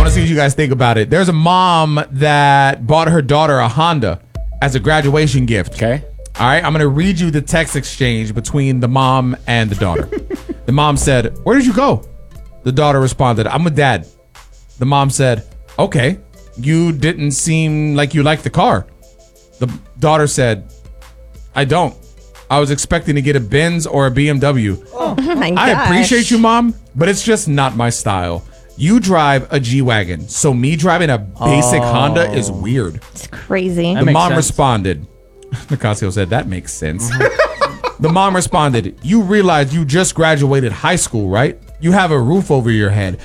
I want to see what you guys think about it. There's a mom that bought her daughter a Honda as a graduation gift. Okay. All right, I'm going to read you the text exchange between the mom and the daughter. The mom said, "Where did you go?" The daughter responded, "I'm with dad." The mom said, "Okay, you didn't seem like you liked the car." The daughter said, "I don't. I was expecting to get a Benz or a BMW. Oh my gosh. I appreciate you, Mom, but it's just not my style. You drive a G-Wagon, so me driving a basic Honda is weird." It's crazy. The makes mom sense. responded, Nicasio said, "That makes sense." The mom responded, "You realize you just graduated high school, right? You have a roof over your head.